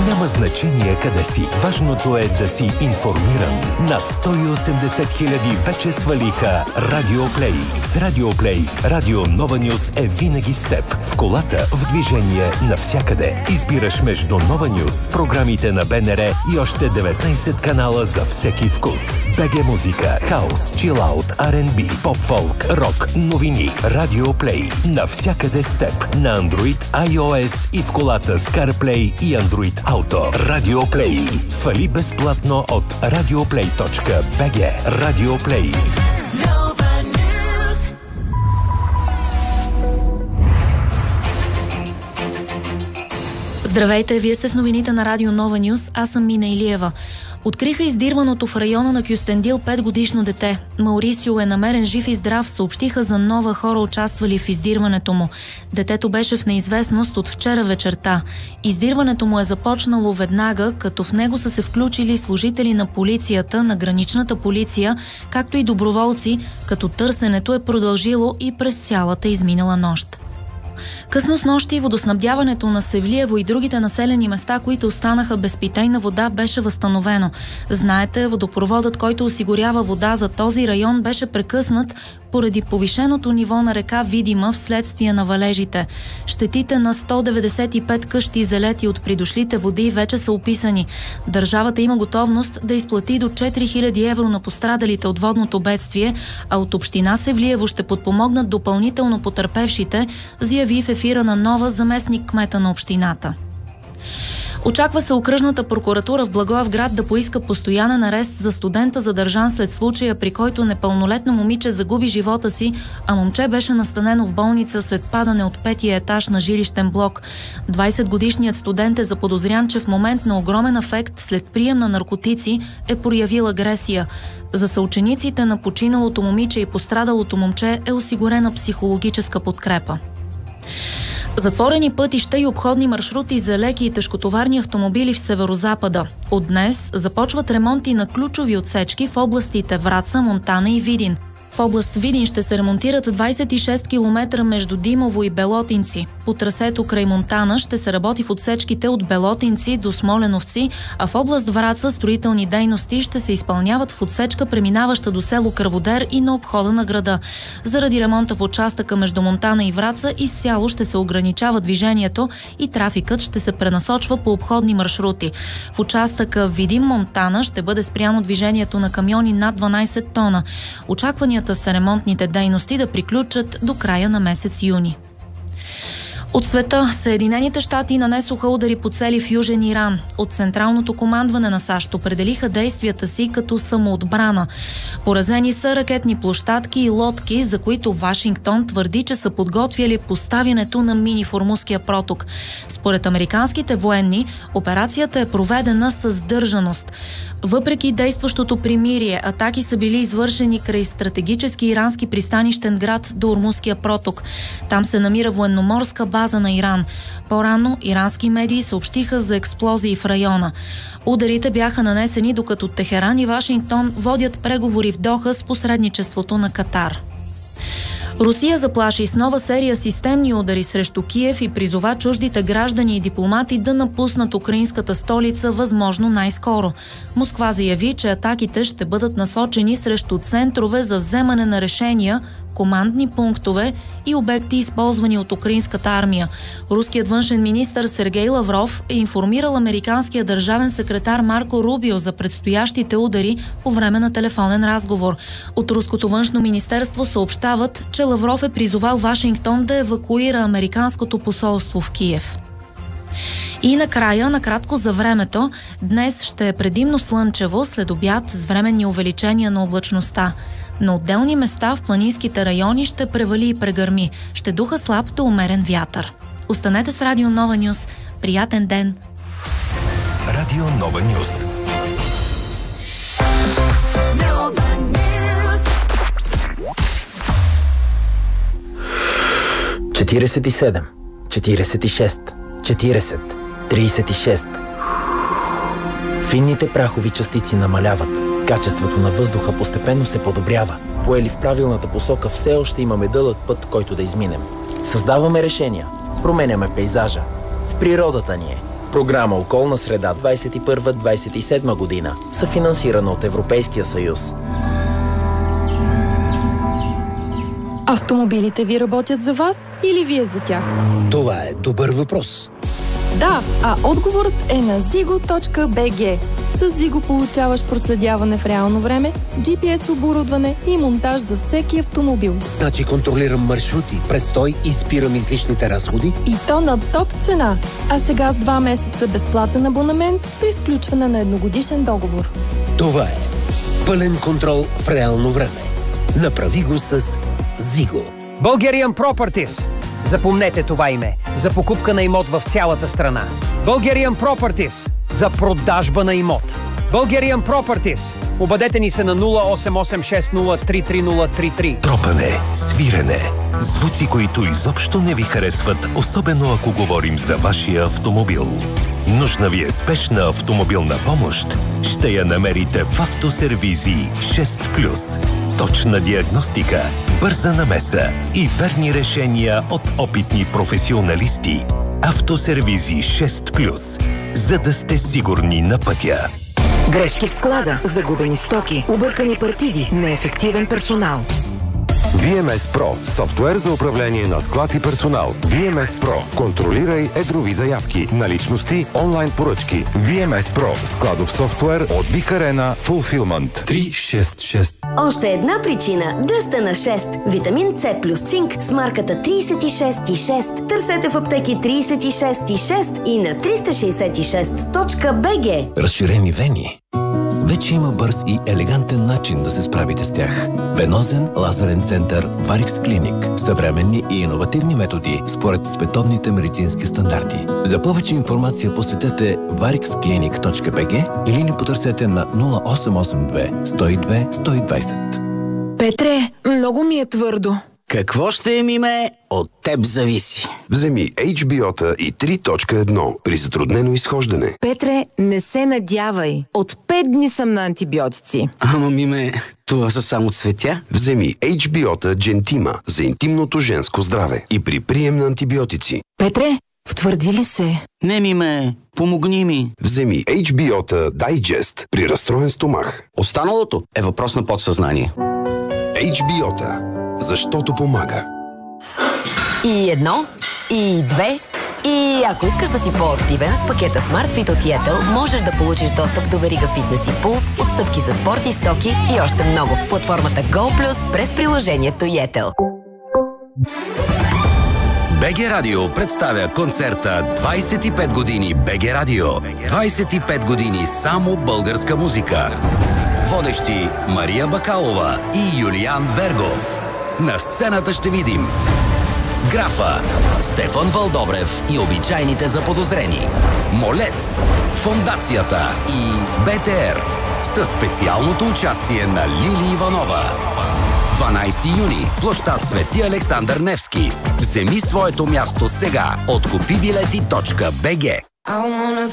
Няма значение къде си. Важното е да си информиран. Над 180 хиляди вече свалиха Радиоплей. С Радиоплей Радио Нова Нюс е винаги с теб. В колата, в движение, навсякъде. Избираш между Нова Нюс, програмите на БНР и още 19 канала за всеки вкус. БГ музика, хаус, чилаут, R&B, поп-фолк, рок, новини. Радиоплей. Навсякъде с теб. На Android, iOS и в колата с CarPlay и Android Auto. Радиоплей. Свали безплатно от radioplay.bg. Радиоплей. Здравейте, вие сте с новините на Радио Нова Нюс. Аз съм Мина Илиева. Откриха издирваното в района на Кюстендил 5-годишно дете. Маурисио е намерен жив и здрав, съобщиха за нова хора, участвали в издирването му. Детето беше в неизвестност от вчера вечерта. Издирването му е започнало веднага, като в него са се включили служители на полицията, на граничната полиция, както и доброволци, като търсенето е продължило и през цялата изминала нощ. Късно снощи водоснабдяването на Севлиево и другите населени места, които останаха без питейна вода, беше възстановено. Знаете, водопроводът, който осигурява вода за този район, беше прекъснат поради повишеното ниво на река Видима вследствие на валежите. Щетите на 195 къщи, залети от придошлите води, вече са описани. Държавата има готовност да изплати до 4000 евро на пострадалите от водното бедствие, а от община Севлиево ще подпомогнат допълнително потърпевшите, заяви в ефира на Нова заместник кмета на общината. Очаква се окръжната прокуратура в Благоевград да поиска постоянен арест за студента, задържан след случая, при който непълнолетно момиче загуби живота си, а момче беше настанено в болница след падане от 5-тия етаж на жилищен блок. 20-годишният студент е заподозрян, че в момент на огромен афект след прием на наркотици е проявил агресия. За съучениците на починалото момиче и пострадалото момче е осигурена психологическа подкрепа. Затворени пътища и обходни маршрути за леки и тежкотоварни автомобили в северозапада. От днес започват ремонти на ключови отсечки в областите Враца, Монтана и Видин. В област Видин ще се ремонтират 26 км между Димово и Белотинци. По трасето край Монтана ще се работи в отсечките от Белотинци до Смоленовци, а в област Враца строителни дейности ще се изпълняват в отсечка, преминаваща до село Кърводер и на обхода на града. Заради ремонта в участъка между Монтана и Враца изцяло ще се ограничава движението и трафикът ще се пренасочва по обходни маршрути. В участъка Видин-Монтана ще бъде спряно движението на камиони над 12 тона. Очакванията са ремонтните дейности да приключат до края на месец юни. От света, Съединените щати нанесоха удари по цели в Южен Иран. От Централното командване на САЩ определиха действията си като самоотбрана. Поразени са ракетни площадки и лодки, за които Вашингтон твърди, че са подготвяли поставянето на мини в Ормузския проток. Според американските военни, операцията е проведена с сдържаност. Въпреки действащото примирие, атаки са били извършени край стратегически ирански пристанищен град до Ормузския проток. Там се намира военноморска база на Иран. По-рано ирански медии съобщиха за експлозии в района. Ударите бяха нанесени, докато Техеран и Вашингтон водят преговори в Доха с посредничеството на Катар. Русия заплаши с нова серия системни удари срещу Киев и призова чуждите граждани и дипломати да напуснат украинската столица възможно най-скоро. Москва заяви, че атаките ще бъдат насочени срещу центрове за вземане на решения, командни пунктове и обекти, използвани от украинската армия. Руският външен министър Сергей Лавров е информирал американския държавен секретар Марко Рубио за предстоящите удари по време на телефонен разговор. От руското външно министерство съобщават, че Лавров е призовал Вашингтон да евакуира американското посолство в Киев. И накрая, накратко за времето, днес ще е предимно слънчево, след обяд с временни увеличения на облачността. На отделни места в планинските райони ще превали и прегърми. Ще духа слаб до умерен вятър. Останете с Радио Нова Нюс. Приятен ден! Радио Нова Нюс. 47, 46, 40, 36. Финните прахови частици намаляват. Качеството на въздуха постепенно се подобрява. Поели в правилната посока, все още имаме дълъг път, който да изминем. Създаваме решения. Променяме пейзажа. В природата ни е. Програма Околна среда 21-27 година. Съфинансирана от Европейския съюз. Автомобилите ви работят за вас или вие за тях? Това е добър въпрос. Да, а отговорът е на zigo.bg. С Zigo получаваш проследяване в реално време, GPS оборудване и монтаж за всеки автомобил. Значи контролирам маршрути, престой и спирам излишните разходи. И то на топ цена. А сега с 2 месеца безплатен абонамент при сключване на едногодишен договор. Това е пълен контрол в реално време. Направи го с Zigo. Bulgarian Properties. Запомнете това име. За покупка на имот в цялата страна. Bulgarian Properties. За продажба на имот. Bulgarian Properties. Обадете ни се на 0886033033. Тропане, свирене, звуци, които изобщо не ви харесват, особено ако говорим за вашия автомобил. Нужна ви е спешна автомобилна помощ? Ще я намерите в Автосервизи 6+. Точна диагностика, бърза намеса и верни решения от опитни професионалисти. Автосервизи 6+. За да сте сигурни на пътя. Грешки в склада, загубени стоки, объркани партиди, неефективен персонал. VMS Pro – софтуер за управление на склад и персонал. VMS Pro – контролирай едрови заявки, наличности, онлайн поръчки. VMS Pro – складов софтуер от Big Arena Fulfillment. 366. Още една причина да сте на 6. Витамин С плюс цинк с марката 36,6. Търсете в аптеки 36,6 и на 366.bg. Разширени вени. Вече има бърз и елегантен начин да се справите с тях. Венозен лазерен център Varix Clinic. Съвременни и иновативни методи според световните медицински стандарти. За повече информация посетете varixclinic.bg или ни потърсете на 0882 102 120. Петре, много ми е твърдо. Какво ще е, Миме? От теб зависи. Вземи HBO-та и 3.1 при затруднено изхождане. Петре, не се надявай. От 5 дни съм на антибиотици. Ама, Миме, това са само цветя. Вземи HBO-та Gentima за интимното женско здраве и при прием на антибиотици. Петре, втвърди ли се? Не, Миме, помогни ми. Вземи HBO-та Digest при разстроен стомах. Останалото е въпрос на подсъзнание. HBO-та. Защото помага. И едно, и две, и ако искаш да си по-активен, с пакета SmartFit от Yettel можеш да получиш достъп до верига Fitness и Pulse, отстъпки за спортни стоки и още много в платформата GoPlus през приложението Yettel. БГ Радио представя концерта 25 години БГ Радио. 25 години само българска музика. Водещи Мария Бакалова и Юлиан Вергов. На сцената ще видим Графа, Стефан Вълдобрев и обичайните заподозрени, Молец, Фондацията и БТР със специалното участие на Лили Иванова. 12 юни, площад Свети Александър Невски. Вземи своето място сега от купибилети.bg.